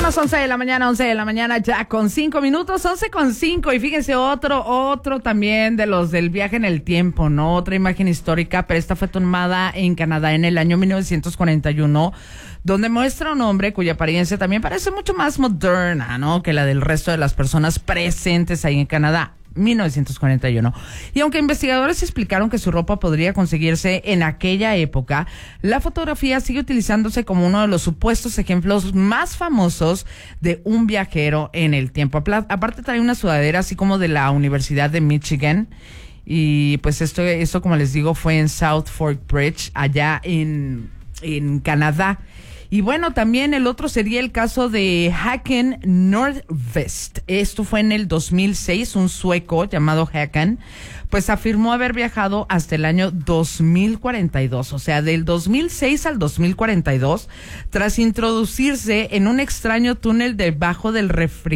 Son las 11 de la mañana ya con 5 minutos, 11:05. Y fíjense, otro también de los del viaje en el tiempo, ¿no? Otra imagen histórica, pero esta fue tomada en Canadá en el año 1941, donde muestra a un hombre cuya apariencia también parece mucho más moderna, ¿no?, que la del resto de las personas presentes ahí en Canadá. 1941. Y aunque investigadores explicaron que su ropa podría conseguirse en aquella época, la fotografía sigue utilizándose como uno de los supuestos ejemplos más famosos de un viajero en el tiempo. Aparte trae una sudadera así como de la Universidad de Michigan. Y pues esto como les digo, fue en South Fork Bridge, allá en Canadá. Y bueno, también el otro sería el caso de Håkan Nordqvist. Esto fue en el 2006, un sueco llamado Håkan, pues afirmó haber viajado hasta el año 2042, o sea, del 2006 al 2042, tras introducirse en un extraño túnel debajo del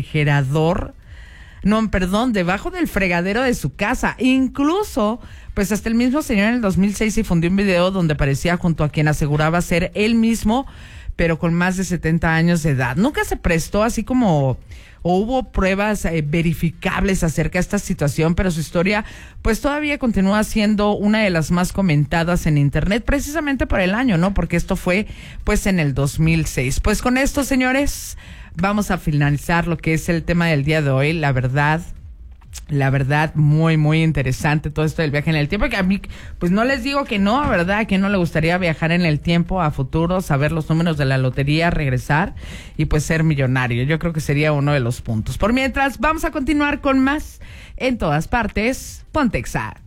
debajo del fregadero de su casa. Incluso, pues hasta el mismo señor en el 2006 difundió un video donde aparecía junto a quien aseguraba ser él mismo, pero con más de 70 años de edad. Nunca se prestó así como, o hubo pruebas verificables acerca de esta situación, pero su historia pues todavía continúa siendo una de las más comentadas en internet, precisamente por el año, ¿no? Porque esto fue pues en el 2006. Pues con esto, señores, vamos a finalizar lo que es el tema del día de hoy. La verdad, muy, muy interesante todo esto del viaje en el tiempo, que a mí, pues no les digo que no, ¿verdad? Que no le gustaría viajar en el tiempo a futuro, saber los números de la lotería, regresar y pues ser millonario. Yo creo que sería uno de los puntos. Por mientras, vamos a continuar con más En Todas Partes, Ponte Exa.